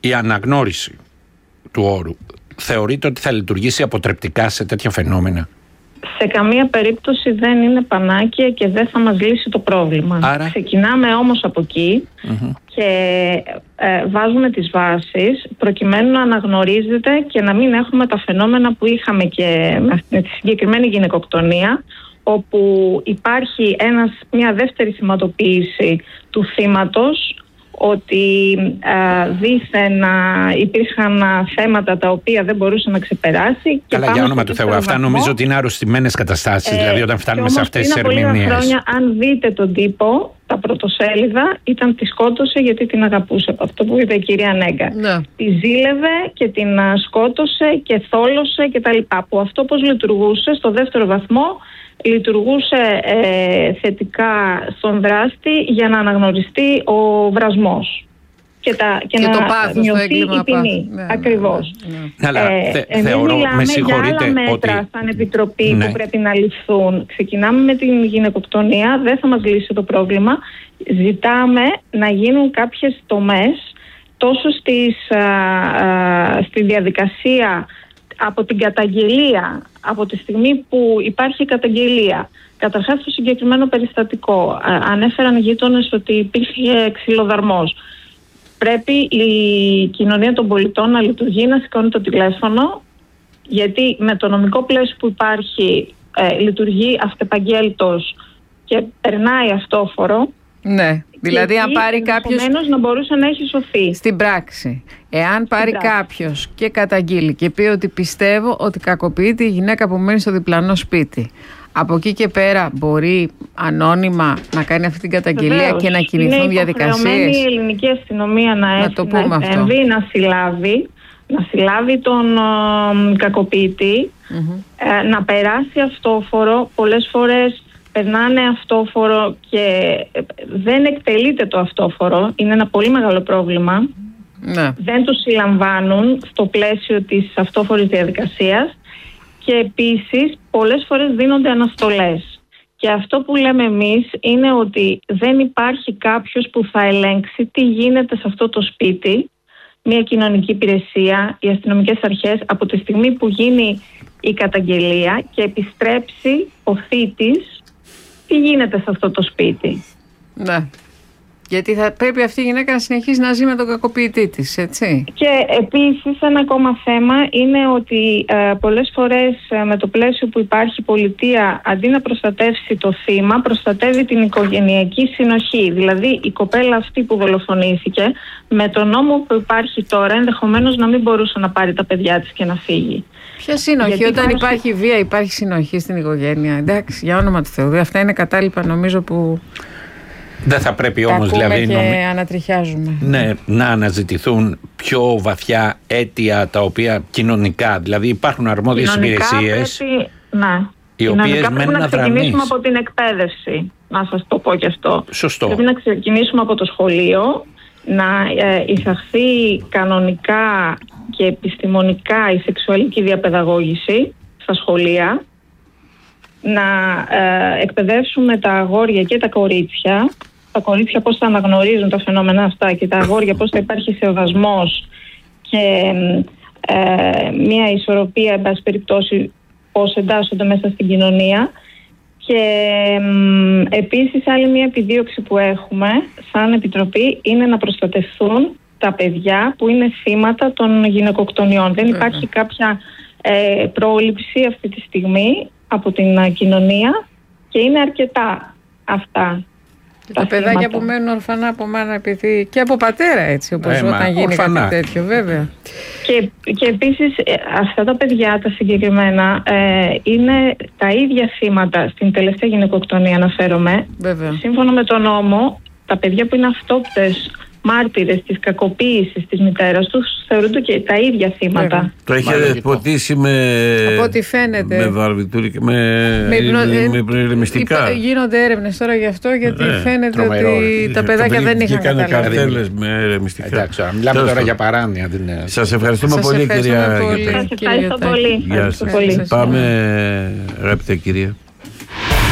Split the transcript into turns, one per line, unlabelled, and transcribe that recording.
η αναγνώριση του όρου θεωρείτε ότι θα λειτουργήσει αποτρεπτικά σε τέτοια φαινόμενα?
Σε καμία περίπτωση δεν είναι πανάκια και δεν θα μας λύσει το πρόβλημα.
Άρα...
Ξεκινάμε όμως από εκεί και βάζουμε τις βάσεις προκειμένου να αναγνωρίζεται και να μην έχουμε τα φαινόμενα που είχαμε και με τη συγκεκριμένη γυναικοκτονία, όπου υπάρχει μια δεύτερη θυματοποίηση του θύματος, ότι δήθεν υπήρχαν θέματα τα οποία δεν μπορούσε να ξεπεράσει.
Αλλά για όνομα του Θεού, αυτά νομίζω ότι είναι αρρωστημένες καταστάσεις, δηλαδή όταν φτάνουμε σε αυτές τις ερμηνείες.
Πριν από λίγα χρόνια, αν δείτε τον τύπο, τα πρωτοσέλιδα ήταν τη σκότωσε γιατί την αγαπούσε. Αυτό που είπε η κυρία Νέγκα. Ναι. Τη ζήλευε και την σκότωσε και θόλωσε κτλ. Που αυτό πώς λειτουργούσε στο δεύτερο βαθμό, λειτουργούσε θετικά στον δράστη για να αναγνωριστεί ο βρασμός και να
το πάθος,
μειωθεί η ποινή. Ακριβώς. Εμείς μιλάμε για άλλα μέτρα σαν Επιτροπή που πρέπει να ληφθούν. Ξεκινάμε με την γυναικοκτονία, δεν θα μας λύσει το πρόβλημα. Ζητάμε να γίνουν κάποιες τομές τόσο στη διαδικασία από την καταγγελία, από τη στιγμή που υπάρχει καταγγελία. Καταρχάς το συγκεκριμένο περιστατικό. Ανέφεραν οι γείτονες ότι υπήρχε ξυλοδαρμός. Πρέπει η κοινωνία των πολιτών να λειτουργεί, να σηκώνει το τηλέφωνο, γιατί με το νομικό πλαίσιο που υπάρχει λειτουργεί αυτεπαγγέλτος και περνάει αυτόφορο.
Ναι, δηλαδή αν πάρει κάποιος
να μπορούσε να έχει σωθεί.
Στην πράξη, εάν πάρει κάποιος και καταγγείλει και πει ότι πιστεύω ότι κακοποιείται η γυναίκα που μένει στο διπλανό σπίτι, από εκεί και πέρα μπορεί ανώνυμα να κάνει αυτή την καταγγελία. Βεβαίως, και να κινηθούν διαδικασίες. Είναι
η ελληνική αστυνομία να επέμβει, να συλλάβει τον κακοποιητή, να περάσει αυτόφορο. Πολλές φορές περνάνε αυτόφορο και δεν εκτελείται το αυτόφορο. Είναι ένα πολύ μεγάλο πρόβλημα. Ναι. Δεν τους συλλαμβάνουν στο πλαίσιο της αυτόφορης διαδικασίας. Και επίσης πολλές φορές δίνονται αναστολές. Και αυτό που λέμε εμείς είναι ότι δεν υπάρχει κάποιος που θα ελέγξει τι γίνεται σε αυτό το σπίτι, μια κοινωνική υπηρεσία, οι αστυνομικές αρχές, από τη στιγμή που γίνει η καταγγελία και επιστρέψει ο θήτης, τι γίνεται σε αυτό το σπίτι.
Ναι. Γιατί θα πρέπει αυτή η γυναίκα να συνεχίσει να ζει με τον κακοποιητή της, έτσι.
Και επίσης ένα ακόμα θέμα είναι ότι πολλές φορές με το πλαίσιο που υπάρχει η πολιτεία, αντί να προστατεύσει το θύμα, προστατεύει την οικογενειακή συνοχή. Δηλαδή η κοπέλα αυτή που δολοφονήθηκε, με τον νόμο που υπάρχει τώρα, ενδεχομένως να μην μπορούσε να πάρει τα παιδιά της και να φύγει.
Ποια συνοχή? Γιατί όταν υπάρχει βία υπάρχει συνοχή στην οικογένεια. Εντάξει, για όνομα του Θεού. Αυτά είναι κατάλοιπα νομίζω που...
Δεν θα πρέπει όμως δηλαδή
και ανατριχιάζουμε.
Ναι, να αναζητηθούν πιο βαθιά αίτια τα οποία κοινωνικά, δηλαδή υπάρχουν αρμόδιες υπηρεσίες οι οποίες μένουν να
ξεκινήσουμε από την εκπαίδευση, να σας το πω και αυτό.
Σωστό.
Πρέπει να ξεκινήσουμε από το σχολείο, να εισαχθεί κανονικά και επιστημονικά η σεξουαλική διαπαιδαγώγηση στα σχολεία, να εκπαιδεύσουμε τα αγόρια και τα κορίτσια. Τα κορίτσια πώς θα αναγνωρίζουν τα φαινόμενα αυτά και τα αγόρια πώς θα υπάρχει σεβασμός και μια ισορροπία, εν πάση περιπτώσει, πώς εντάσσονται μέσα στην κοινωνία. Και επίσης άλλη μια επιδίωξη που έχουμε σαν Επιτροπή είναι να προστατευτούν τα παιδιά που είναι θύματα των γυναικοκτονιών. Δεν υπάρχει κάποια πρόληψη αυτή τη στιγμή από την κοινωνία και είναι αρκετά αυτά.
Τα παιδάκια που μένουν ορφανά από μάνα επειδή και από πατέρα, έτσι όπως όταν γίνει ορφανά. Κάτι τέτοιο, βέβαια.
Και επίσης αυτά τα παιδιά τα συγκεκριμένα είναι τα ίδια θύματα στην τελευταία γυναικοκτονία, αναφέρομαι.
Βέβαια.
Σύμφωνα με τον νόμο, τα παιδιά που είναι αυτόπτες μάρτυρες της κακοποίησης της μητέρας τους θεωρούνται και τα ίδια θύματα.
Βέβαια. Το έχει ποτίσει με...
Από ό,τι φαίνεται.
Με βαρβιτούρι και με ηρεμιστικά.
Γίνονται έρευνες τώρα γι' αυτό, γιατί φαίνεται ότι τα παιδάκια δεν είχαν καταλάβει.
Καρτέλες με ηρεμιστικά.
Εντάξει, μιλάμε τώρα για παράνοια.
Σας ευχαριστούμε πολύ, κυρία Γιώτα.
Σας ευχαριστώ πολύ.
Γεια σας. Πάμε, αγαπητέ κυρία.